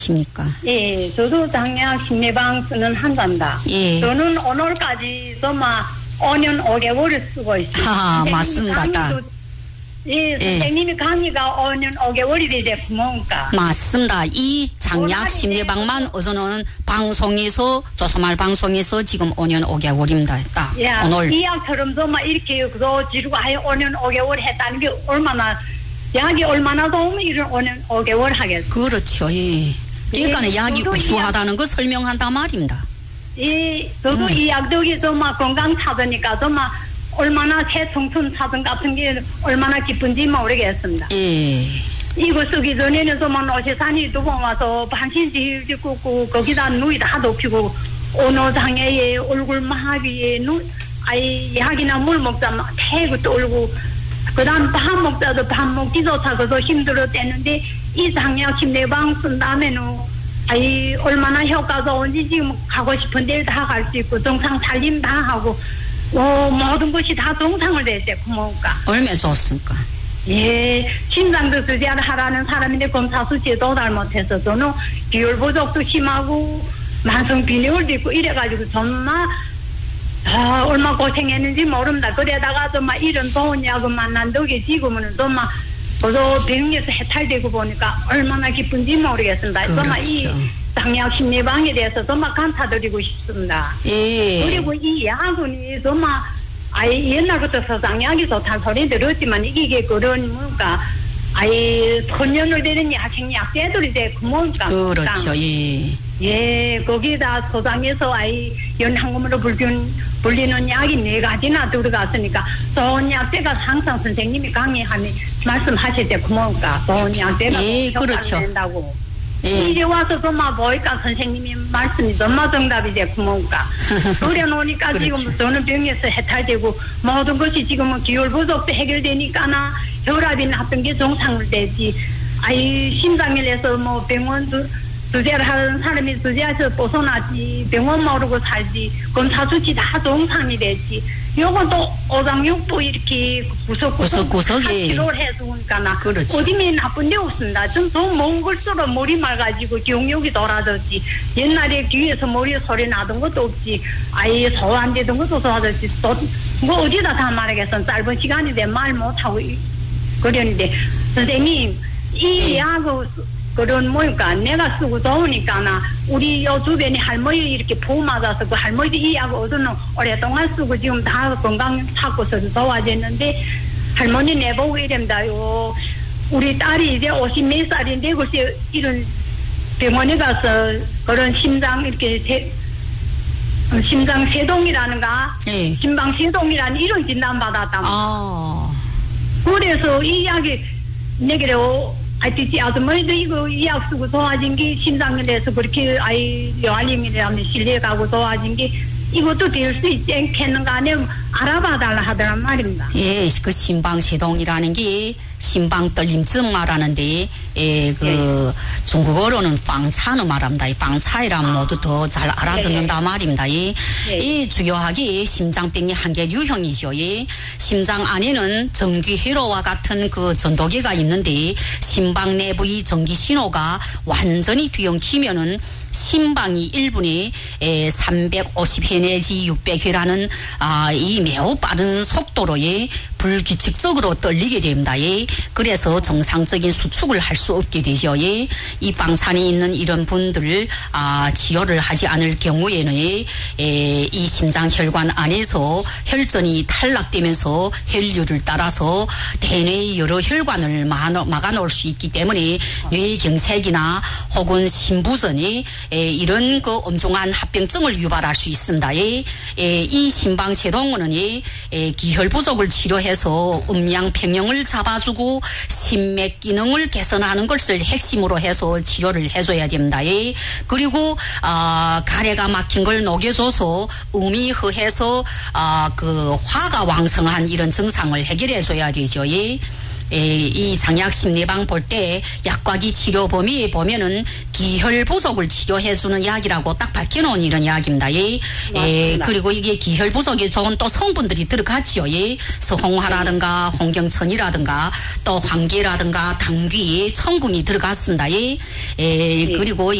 십니까? 예, 저도 당뇨 심리방 쓰는 환자입니다. 예. 저는 오늘까지 정말 5년 5개월을 쓰고 있습니다. 하, 맞습니다. 예, 선생님이 강의가 5년 5개월이 되지 구멍가. 맞습니다. 이 장약 심리방만 어서는 방송에서 조소말 방송에서 지금 5년 5개월입니다. 딱 예, 오늘 이 약처럼 정말 이렇게 그거 지르고 아예 5년 5개월 했다는 게 얼마나 약이 얼마나 도움이 이런 5년 5개월 하겠어요. 그렇죠. 예. 그러니까 약이 우수하다는 거 설명한단 말입니다. 저도 이 약덕이 정말 건강 찾으니까 정말 얼마나 새 청춘 사전 같은 게 얼마나 기쁜지 모르겠습니다. 예. 이거 쓰기 전에는 정말 노시산이 두 번 와서 반신지 짓고 거기다 누이 다 높이고 오노 장애에 얼굴 마비에 약이나 물 먹자 태고 떨고 그다음 밥 먹자도 밥 먹기조차 그거 힘들었대는데 이 장약 심내방 쓴 다음에는 얼마나 효과 좋은지 지금 가고 싶은 데 다 갈 수 있고 정상 살림 다 하고 모든 것이 다 정상을 됐어요. 고마울까. 얼마나 좋습니까? 예, 심장도 수제를 하라는 사람인데 검사 수치에 도달 못해서 저는 비율 부족도 심하고 만성 빈혈도 있고 이래가지고 정말 얼마 고생했는지 모릅니다. 그러다가 정말 이런 좋은 약을 만난 덕에 지금은 정말 저도 병에서 해탈되고 보니까 얼마나 기쁜지 모르겠습니다. 그렇죠. 정말 이 당뇨 심리방에 대해서 정말 감사드리고 싶습니다. 예. 그리고 이 약은 정말 옛날부터 서장약이 좋다는 소리 들었지만 이게 그런 뭔가 천년을 되는 야생 약재들이 돼 뭔가 그렇죠. 예. 예, 거기다 소장에서 연한금으로 불리는 약이 4가지나 들어갔으니까 좋은 약재가 항상 선생님이 강의하면 말씀하실 때 고마울까 좋은 약재가 예, 그렇죠. 된다고. 예. 이제 와서 정말 보니까 선생님이 말씀이 정말 정답이 돼 고마울까. 그래 놓으니까 그렇죠. 지금 저는 병에서 해탈되고 모든 것이 지금은 기혈 부족도 해결되니까나 혈압이 나쁜 게 정상을 되지. 심장을 해서 뭐 병원 수제를 하는 사람이 수제해서 벗어나지 병원 모르고 살지 검사 수치 다 정상이 되지. 요건 또 오장육부 이렇게 구석구석에 치료를 해주니까 그렇죠. 어디면 나쁜 데 없습니다. 좀 더 먼 걸수록 머리 맑아지고 기억력이 돌아졌지. 옛날에 귀에서 머리 소리 나던 것도 없지. 소화 안 되던 것도 좋아졌지. 또 뭐 어디다 다 말하겠어. 짧은 시간이 돼 말 못하고 그랬는데 선생님 이 약을 그런 뭐니까 내가 쓰고 좋으니까 우리 요 주변에 할머니 이렇게 보호 맞아서 그 할머니도 이 약을 얻어는 오랫동안 쓰고 지금 다 건강 찾고서 좋아졌는데 할머니 내보고 이랍니다요. 우리 딸이 이제 50몇 살인데 글쎄 이런 병원에 가서 그런 심장 이렇게 심장 세동이라는가 심방 세동이라는 이런 진단 받았답니다. 그래서 이 약이 내게로 아주머니도 이거 이 약 쓰고 좋아진 게 심장에 대해서 그렇게 요알림이라면 실려가고 좋아진 게 이것도 될 수 있지 않겠는가 하네 알아봐달라 하더란 말입니다. 예, 그 심방세동이라는 게 심방떨림증 말하는데 중국어로는 방차는 말합니다. 이 방차이라면 모두 더 잘 알아듣는다 말입니다. 이 주요하게 심장병이 한 개 유형이죠. 심장 안에는 전기회로와 같은 그 전도계가 있는데 심방 내부의 전기 신호가 완전히 뒤엉키면은 심방이 1분에 350회 내지 600회라는 이 매우 빠른 속도로 불규칙적으로 떨리게 됩니다. 그래서 정상적인 수축을 할 수 없게 되죠. 이 방찬이 있는 이런 분들 치료를 하지 않을 경우에는 이 심장혈관 안에서 혈전이 탈락되면서 혈류를 따라서 대뇌의 여러 혈관을 막아놓을 수 있기 때문에 뇌경색이나 혹은 심부전이 이런 그 엄중한 합병증을 유발할 수 있습니다. 이 심방세동은 기혈 부족을 치료해서 음양 평형을 잡아주고 심맥 기능을 개선하는 것을 핵심으로 해서 치료를 해줘야 됩니다. 그리고 가래가 막힌 걸 녹여줘서 음이 허해서 그 화가 왕성한 이런 증상을 해결해줘야 되죠. 이 장약 심리방 볼 때 약과기 치료 범위 보면은 기혈 부속을 치료해주는 약이라고 딱 밝혀놓은 이런 약입니다. 그리고 이게 기혈 부속에 좋은 또 성분들이 들어갔죠. 서홍화라든가 홍경천이라든가 또 황계라든가 당귀, 청궁이 들어갔습니다. 그리고